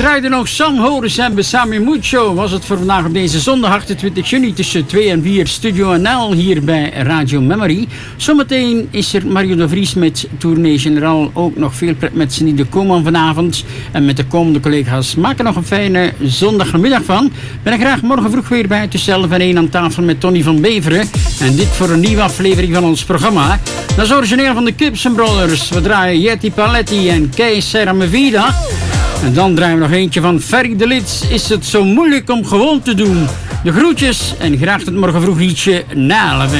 draaide nog Sam Horis en Besame Mucho. Was het voor vandaag op deze zondag 28 juni tussen 2 en 4 Studio NL hier bij Radio Memory. Zometeen is er Mario de Vries met Tournee Generaal. Ook nog veel pret met z'n de komen vanavond. En met de komende collega's. Maak er nog een fijne zondagmiddag van. Ben ik graag morgen vroeg weer bij tussen 11 en 1 aan tafel met Tony van Beveren. En dit voor een nieuwe aflevering van ons programma. Dat is origineel van de Gibson Brothers. We draaien Jetty Paletti en Kay Serra Vida. En dan draaien we nog eentje van Ferry de Lits. Is het zo moeilijk om gewoon te doen? De groetjes en graag tot morgen vroeg ietsje na 11.